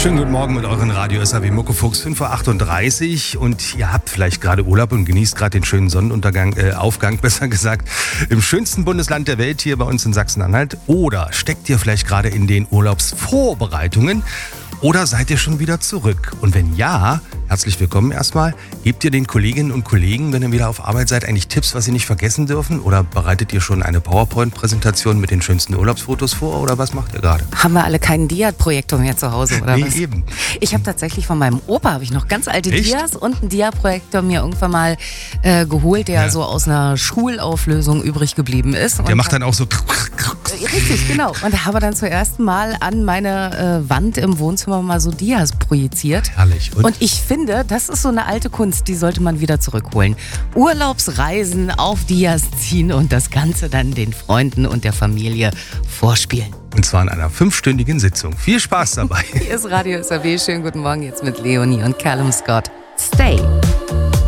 Schönen guten Morgen mit euren Radio SAW Muckefuchs, 5:38 Uhr und ihr habt vielleicht gerade Urlaub und genießt gerade den schönen Aufgang, besser gesagt, im schönsten Bundesland der Welt hier bei uns in Sachsen-Anhalt. Oder steckt ihr vielleicht gerade in den Urlaubsvorbereitungen oder seid ihr schon wieder zurück? Und wenn ja, herzlich willkommen erstmal. Gebt ihr den Kolleginnen und Kollegen, wenn ihr wieder auf Arbeit seid, eigentlich Tipps, was sie nicht vergessen dürfen? Oder bereitet ihr schon eine PowerPoint-Präsentation mit den schönsten Urlaubsfotos vor? Oder was macht ihr gerade? Haben wir alle keinen Dia-Projektor mehr zu Hause, oder was? Nee, eben. Ich habe tatsächlich von meinem Opa noch ganz alte Dias und einen Dia-Projektor mir irgendwann mal geholt, der so aus einer Schulauflösung übrig geblieben ist. Der macht dann auch so... Richtig, genau. Und habe dann zum ersten Mal an meine Wand im Wohnzimmer mal so Dias projiziert. Herrlich. Und ich finde, das ist so eine alte Kunst, die sollte man wieder zurückholen. Urlaubsreisen auf Dias ziehen und das Ganze dann den Freunden und der Familie vorspielen. Und zwar in einer 5-stündigen Sitzung. Viel Spaß dabei. Hier ist Radio SAW. Schönen guten Morgen jetzt mit Leonie und Callum Scott. Stay.